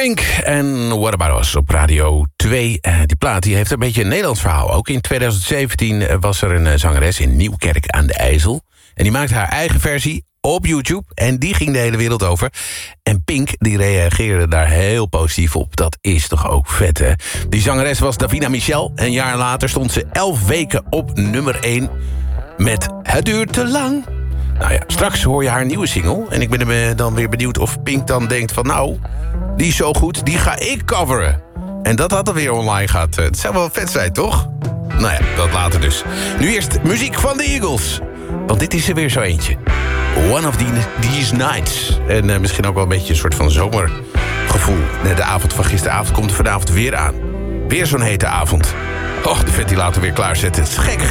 Pink en What About Us op Radio 2. Die plaat die heeft een beetje een Nederlands verhaal ook. In 2017 was er een zangeres in Nieuwkerk aan de IJssel. En die maakte haar eigen versie op YouTube. En die ging de hele wereld over. En Pink die reageerde daar heel positief op. Dat is toch ook vet, hè? Die zangeres was Davina Michel. Een jaar later stond ze 11 weken op nummer 1 met Het duurt te lang. Nou ja, straks hoor je haar nieuwe single. En ik ben dan weer benieuwd of Pink dan denkt van... nou, die is zo goed, die ga ik coveren. En dat dan weer online gaat. Het zou wel vet zijn, toch? Nou ja, dat later dus. Nu eerst muziek van de Eagles. Want dit is er weer zo eentje. One of these nights. En misschien ook wel een beetje een soort van zomergevoel. De avond van gisteravond komt er vanavond weer aan. Weer zo'n hete avond. Och, de ventilator weer klaarzetten. Het is gekkigheid.